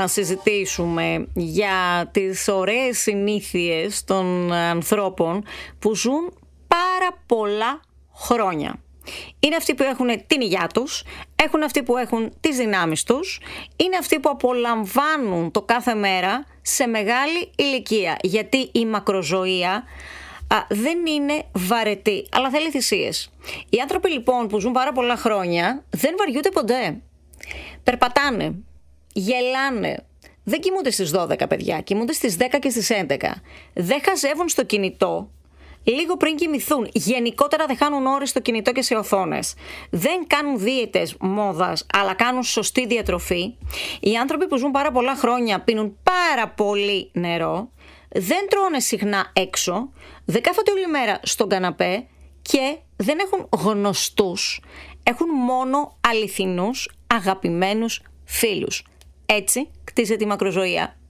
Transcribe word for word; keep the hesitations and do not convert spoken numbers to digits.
να συζητήσουμε για τις ωραίες συνήθειες των ανθρώπων που ζουν πάρα πολλά χρόνια. Είναι αυτοί που έχουν την υγειά τους, έχουν αυτοί που έχουν τις δυνάμεις τους, είναι αυτοί που απολαμβάνουν το κάθε μέρα σε μεγάλη ηλικία. Γιατί η μακροζωία α, δεν είναι βαρετή, αλλά θέλει θυσίες. Οι άνθρωποι λοιπόν που ζουν πάρα πολλά χρόνια δεν βαριούνται ποτέ. Περπατάνε, γελάνε, δεν κοιμούνται στις δώδεκα παιδιά, κοιμούνται στις δέκα και στις έντεκα. Δεν χαζεύουν στο κινητό λίγο πριν κοιμηθούν. Γενικότερα δεν χάνουν ώρες στο κινητό και σε οθόνες. Δεν κάνουν δίαιτες μόδας, αλλά κάνουν σωστή διατροφή. Οι άνθρωποι που ζουν πάρα πολλά χρόνια πίνουν πάρα πολύ νερό, δεν τρώνε συχνά έξω, δεν κάθονται όλη μέρα στον καναπέ και δεν έχουν γνωστούς. Έχουν μόνο αληθινούς, αγαπημένους φίλους. Έτσι κτίζεται η μακροζωία.